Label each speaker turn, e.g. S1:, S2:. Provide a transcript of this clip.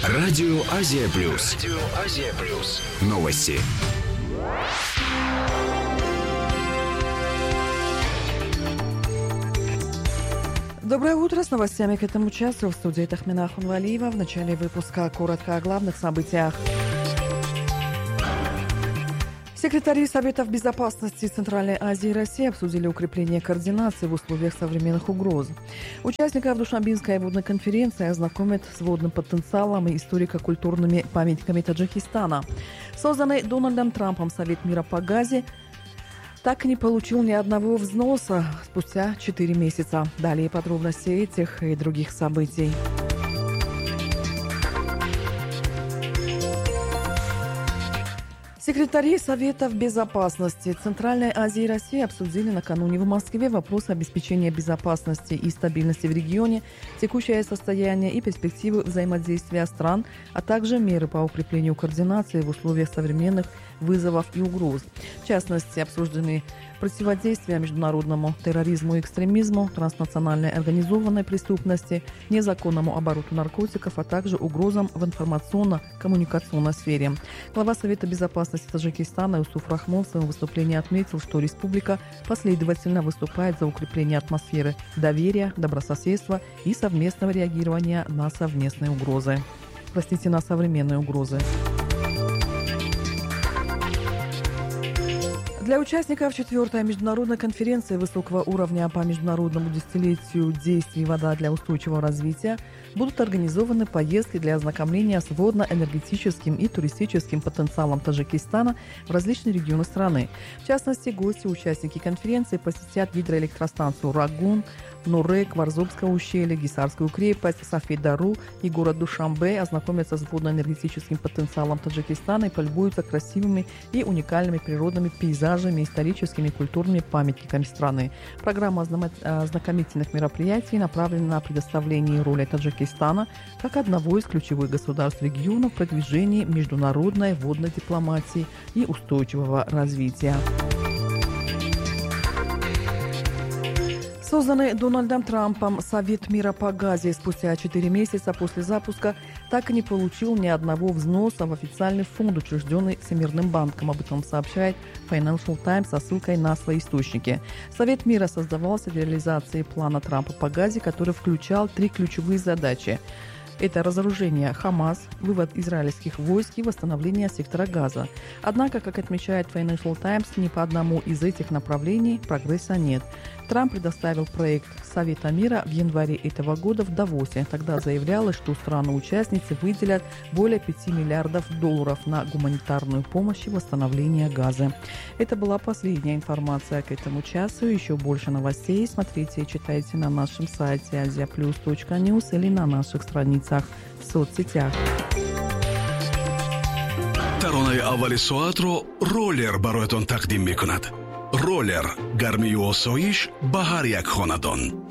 S1: Радио Азия Плюс. Новости.
S2: Доброе утро. С новостями к этому часу в студии Тахмина Хунвалиева. В начале выпуска коротко о главных событиях. Секретари Советов Безопасности Центральной Азии и России обсудили укрепление координации в условиях современных угроз. Участников Душанбинской водной конференции ознакомят с водным потенциалом и историко-культурными памятниками Таджикистана. Созданный Дональдом Трампом Совет мира по Газе так и не получил ни одного взноса спустя 4 месяца. Далее подробности этих и других событий. Секретари Советов Безопасности Центральной Азии и России обсудили накануне в Москве вопросы обеспечения безопасности и стабильности в регионе, текущее состояние и перспективы взаимодействия стран, а также меры по укреплению координации в условиях современных вызовов и угроз. В частности, обсуждены противодействие международному терроризму и экстремизму, транснациональной организованной преступности, незаконному обороту наркотиков, а также угрозам в информационно-коммуникационной сфере. Глава Совета безопасности Таджикистана Юсуф Рахмон в своем выступлении отметил, что республика последовательно выступает за укрепление атмосферы доверия, добрососедства и совместного реагирования на совместные угрозы. На современные угрозы. Для участников 4-й международной конференции высокого уровня по международному десятилетию действий «Вода для устойчивого развития» будут организованы поездки для ознакомления с водно-энергетическим и туристическим потенциалом Таджикистана в различные регионы страны. В частности, гости и участники конференции посетят гидроэлектростанцию Рагун, Нурек, Варзобское ущелье, Гисарскую крепость, Сафи-Дару и город Душанбе, ознакомятся с водно-энергетическим потенциалом Таджикистана и полюбуются красивыми и уникальными природными пейзажами, историческими и культурными памятниками страны. Программа ознакомительных мероприятий направлена на предоставление роли Таджикистана как одного из ключевых государств региона в продвижении международной водной дипломатии и устойчивого развития. Созданный Дональдом Трампом Совет мира по Газе спустя 4 месяца после запуска так и не получил ни одного взноса в официальный фонд, учрежденный Всемирным банком. Об этом сообщает Financial Times со ссылкой на свои источники. Совет мира создавался для реализации плана Трампа по Газе, который включал 3 ключевые задачи. Это разоружение Хамас, вывод израильских войск и восстановление сектора Газа. Однако, как отмечает Financial Times, ни по одному из этих направлений прогресса нет. Трамп предоставил проект Совета мира в январе этого года в Давосе. Тогда заявлялось, что страны-участницы выделят более $5 миллиардов на гуманитарную помощь и восстановление Газа. Это была последняя информация к этому часу. Еще больше новостей смотрите и читайте на нашем сайте asiaplus.news или на наших страницах в соцсетях.
S3: таронаи аввали соатро роллер бароятон тақдим мекунад. роллер гармию осоиш ба ҳар як хонадон.